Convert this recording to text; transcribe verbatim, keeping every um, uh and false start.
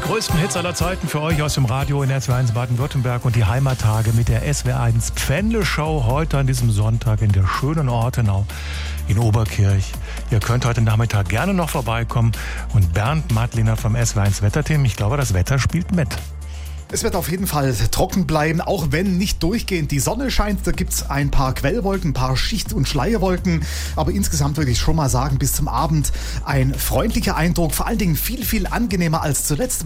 größten Hits aller Zeiten für euch aus dem Radio in S W R eins Baden-Württemberg und die Heimattage mit der S W R eins Pfändle-Show heute an diesem Sonntag in der schönen Ortenau in Oberkirch. Ihr könnt heute Nachmittag gerne noch vorbeikommen und Bernd Madliner vom S W R eins Wetterteam, ich glaube, das Wetter spielt mit. Es wird auf jeden Fall trocken bleiben, auch wenn nicht durchgehend die Sonne scheint. Da gibt es ein paar Quellwolken, ein paar Schicht- und Schleierwolken. Aber insgesamt würde ich schon mal sagen, bis zum Abend ein freundlicher Eindruck. Vor allen Dingen viel, viel angenehmer als zuletzt.